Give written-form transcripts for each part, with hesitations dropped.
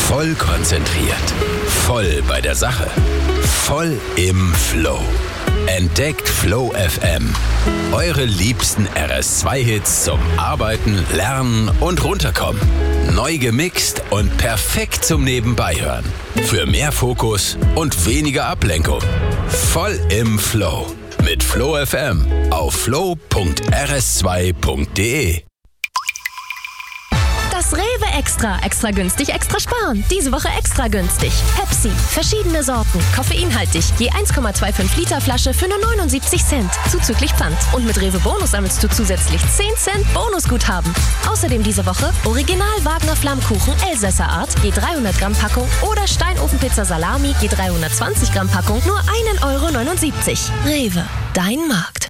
Voll konzentriert. Voll bei der Sache. Voll im Flow. Entdeckt Flow FM. Eure liebsten RS2-Hits zum Arbeiten, Lernen und Runterkommen. Neu gemixt und perfekt zum Nebenbeihören. Für mehr Fokus und weniger Ablenkung. Voll im Flow. Mit Flow FM auf flow.rs2.de. Das Rewe Extra. Extra günstig, extra sparen. Diese Woche extra günstig. Pepsi. Verschiedene Sorten. Koffeinhaltig. Je 1,25 Liter Flasche für nur 79 Cent. Zuzüglich Pfand. Und mit Rewe Bonus sammelst du zusätzlich 10 Cent Bonusguthaben. Außerdem diese Woche Original Wagner Flammkuchen Elsässer Art. Je 300 Gramm Packung. Oder Steinofenpizza Salami. Je 320 Gramm Packung. Nur 1,79 €. Rewe. Dein Markt.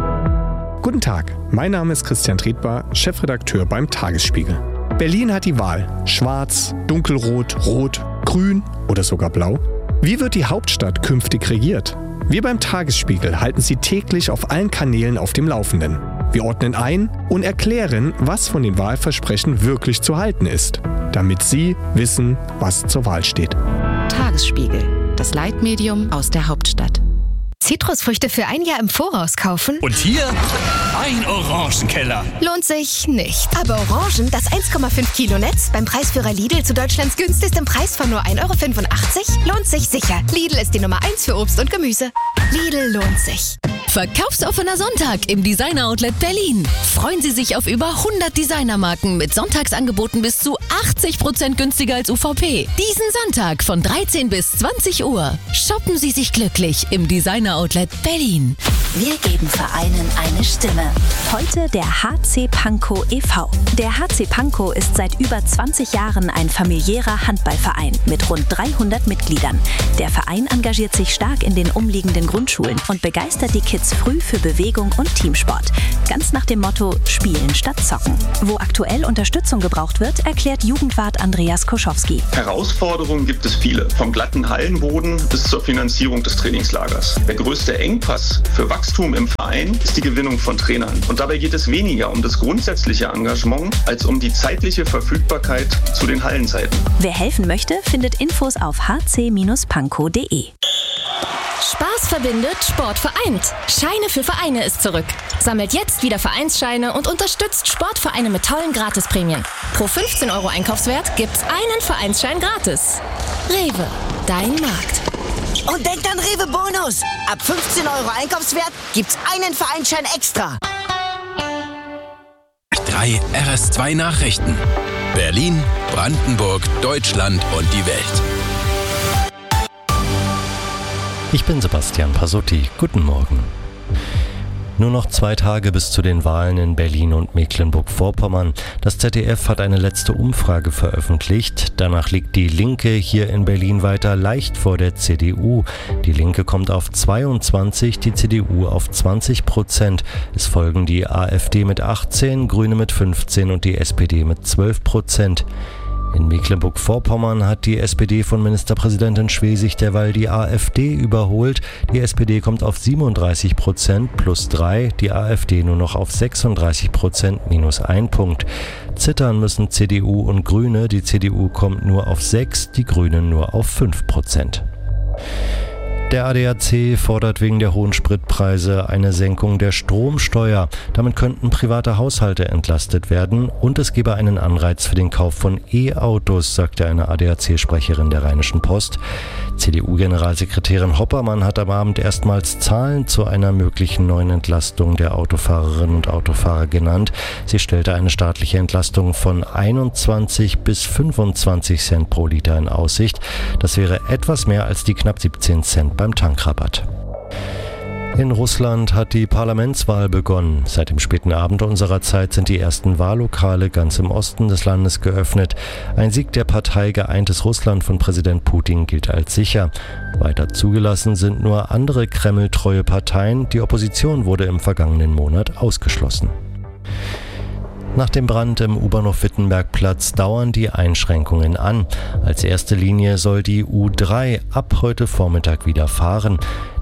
Guten Tag, mein Name ist Christian Tretbar, Chefredakteur beim Tagesspiegel. Berlin hat die Wahl. Schwarz, dunkelrot, rot, grün oder sogar blau. Wie wird die Hauptstadt künftig regiert? Wir beim Tagesspiegel halten Sie täglich auf allen Kanälen auf dem Laufenden. Wir ordnen ein und erklären, was von den Wahlversprechen wirklich zu halten ist, damit Sie wissen, was zur Wahl steht. Tagesspiegel, das Leitmedium aus der Hauptstadt. Zitrusfrüchte für ein Jahr im Voraus kaufen? Und hier ein Orangenkeller. Lohnt sich nicht. Aber Orangen, das 1,5 Kilo Netz beim Preisführer Lidl zu Deutschlands günstigstem Preis von nur 1,85 € lohnt sich sicher. Lidl ist die Nummer 1 für Obst und Gemüse. Lidl lohnt sich. Verkaufsoffener Sonntag im Designer Outlet Berlin. Freuen Sie sich auf über 100 Designermarken mit Sonntagsangeboten bis zu 80% günstiger als UVP. Diesen Sonntag von 13 bis 20 Uhr. Shoppen Sie sich glücklich im Designer Outlet Berlin. Wir geben Vereinen eine Stimme. Heute der HC Pankow e.V. Der HC Pankow ist seit über 20 Jahren ein familiärer Handballverein mit rund 300 Mitgliedern. Der Verein engagiert sich stark in den umliegenden Grundschulen und begeistert die Kids früh für Bewegung und Teamsport. Ganz nach dem Motto Spielen statt Zocken. Wo aktuell Unterstützung gebraucht wird, erklärt Jugendwart Andreas Koschowski. Herausforderungen gibt es viele, vom glatten Hallenboden bis zur Finanzierung des Trainingslagers. Der größte Engpass für Wachstum im Verein ist die Gewinnung von Trainern. Und dabei geht es weniger um das grundsätzliche Engagement als um die zeitliche Verfügbarkeit zu den Hallenzeiten. Wer helfen möchte, findet Infos auf hc-pankow.de. Spaß verbindet, Sport vereint. Scheine für Vereine ist zurück. Sammelt jetzt wieder Vereinsscheine und unterstützt Sportvereine mit tollen Gratisprämien. Pro 15 € Einkaufswert gibt's einen Vereinsschein gratis. Rewe, dein Markt. Und denkt an Rewe Bonus. Ab 15 € Einkaufswert gibt's einen Vereinsschein extra. 3 RS2 Nachrichten. Berlin, Brandenburg, Deutschland und die Welt. Ich bin Sebastian Pasotti. Guten Morgen. Nur noch 2 Tage bis zu den Wahlen in Berlin und Mecklenburg-Vorpommern. Das ZDF hat eine letzte Umfrage veröffentlicht. Danach liegt die Linke hier in Berlin weiter leicht vor der CDU. Die Linke kommt auf 22, die CDU auf 20%. Es folgen die AfD mit 18, Grüne mit 15 und die SPD mit 12%. In Mecklenburg-Vorpommern hat die SPD von Ministerpräsidentin Schwesig derweil die AfD überholt. Die SPD kommt auf 37% plus 3, die AfD nur noch auf 36% minus 1 Punkt. Zittern müssen CDU und Grüne. Die CDU kommt nur auf 6, die Grünen nur auf 5%. Der ADAC fordert wegen der hohen Spritpreise eine Senkung der Stromsteuer. Damit könnten private Haushalte entlastet werden und es gebe einen Anreiz für den Kauf von E-Autos, sagte eine ADAC-Sprecherin der Rheinischen Post. CDU-Generalsekretärin Hoppermann hat am Abend erstmals Zahlen zu einer möglichen neuen Entlastung der Autofahrerinnen und Autofahrer genannt. Sie stellte eine staatliche Entlastung von 21 bis 25 Cent pro Liter in Aussicht. Das wäre etwas mehr als die knapp 17 Cent beim Tankrabatt. In Russland hat die Parlamentswahl begonnen. Seit dem späten Abend unserer Zeit sind die ersten Wahllokale ganz im Osten des Landes geöffnet. Ein Sieg der Partei Geeintes Russland von Präsident Putin gilt als sicher. Weiter zugelassen sind nur andere Kreml-treue Parteien. Die Opposition wurde im vergangenen Monat ausgeschlossen. Nach dem Brand im U-Bahnhof-Wittenbergplatz dauern die Einschränkungen an. Als erste Linie soll die U3 ab heute Vormittag wieder fahren.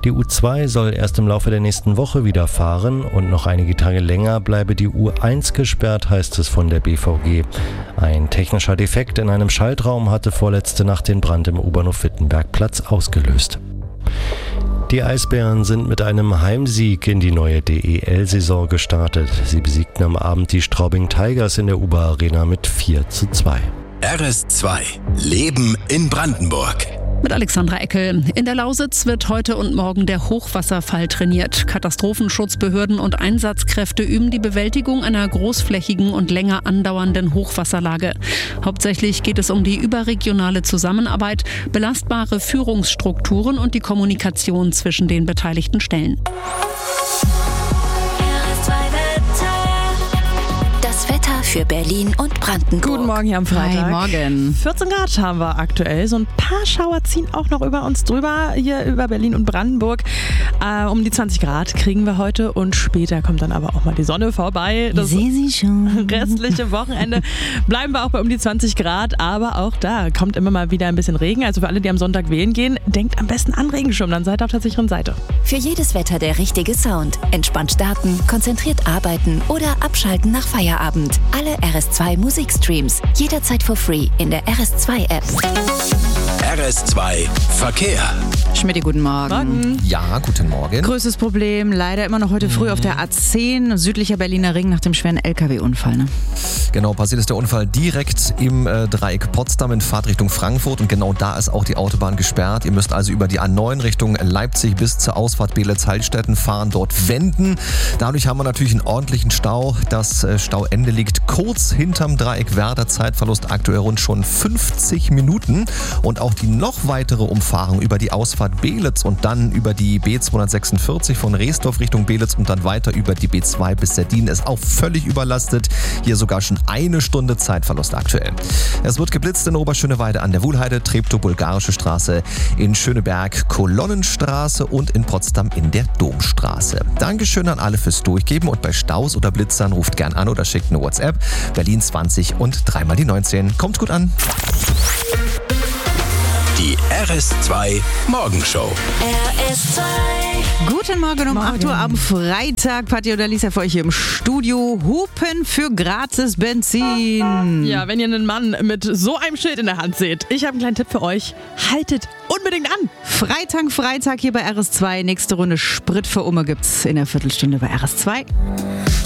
Die U2 soll erst im Laufe der nächsten Woche wieder fahren und noch einige Tage länger bleibe die U1 gesperrt, heißt es von der BVG. Ein technischer Defekt in einem Schaltraum hatte vorletzte Nacht den Brand im U-Bahnhof-Wittenbergplatz ausgelöst. Die Eisbären sind mit einem Heimsieg in die neue DEL-Saison gestartet. Sie besiegten am Abend die Straubing Tigers in der UBA Arena mit 4:2. RS2 Leben in Brandenburg. Mit Alexandra Eckel. In der Lausitz wird heute und morgen der Hochwasserfall trainiert. Katastrophenschutzbehörden und Einsatzkräfte üben die Bewältigung einer großflächigen und länger andauernden Hochwasserlage. Hauptsächlich geht es um die überregionale Zusammenarbeit, belastbare Führungsstrukturen und die Kommunikation zwischen den beteiligten Stellen. Für Berlin und Brandenburg. Guten Morgen hier am Freitag. Hi, morgen. 14 Grad haben wir aktuell. So ein paar Schauer ziehen auch noch über uns drüber, hier über Berlin und Brandenburg. Um die 20 Grad kriegen wir heute und später kommt dann aber auch mal die Sonne vorbei. Das sehe sie schon. Restliche Wochenende bleiben wir auch bei um die 20 Grad, aber auch da kommt immer mal wieder ein bisschen Regen. Also für alle, die am Sonntag wählen gehen, denkt am besten an Regenschirm, dann seid ihr auf der sicheren Seite. Für jedes Wetter der richtige Sound. Entspannt starten, konzentriert arbeiten oder abschalten nach Feierabend. Alle RS2 Musikstreams jederzeit for free in der RS2 App. RS2 Verkehr. Schmidt, guten Morgen. Ja, guten Morgen. Größtes Problem, leider immer noch heute früh auf der A10, südlicher Berliner Ring nach dem schweren LKW-Unfall. Ne? Genau, passiert ist der Unfall direkt im Dreieck Potsdam in Fahrtrichtung Frankfurt und genau da ist auch die Autobahn gesperrt. Ihr müsst also über die A9 Richtung Leipzig bis zur Ausfahrt Beelitz-Heilstätten fahren, dort wenden. Dadurch haben wir natürlich einen ordentlichen Stau. Das Stauende liegt kurz hinterm Dreieck Werder, Zeitverlust aktuell rund schon 50 Minuten und auch die noch weitere Umfahrung über die Ausfahrt Beelitz und dann über die B246 von Reesdorf Richtung Beelitz und dann weiter über die B2 bis Serdin ist auch völlig überlastet. Hier sogar schon 1 Stunde Zeitverlust aktuell. Es wird geblitzt in Oberschöneweide an der Wuhlheide, Treptow-Bulgarische Straße, in Schöneberg Kolonnenstraße und in Potsdam in der Domstraße. Dankeschön an alle fürs Durchgeben und bei Staus oder Blitzern ruft gern an oder schickt eine WhatsApp. Berlin 20 und 3 mal die 19. Kommt gut an. Die RS2 Morgenshow. RS2. Guten Morgen um 8 Uhr am Freitag. Patti und Alisa für euch hier im Studio. Hupen für gratis Benzin. Ja, wenn ihr einen Mann mit so einem Schild in der Hand seht, ich habe einen kleinen Tipp für euch. Haltet unbedingt an. Freitag hier bei RS2. Nächste Runde Sprit für Umme gibt's in der Viertelstunde bei RS2.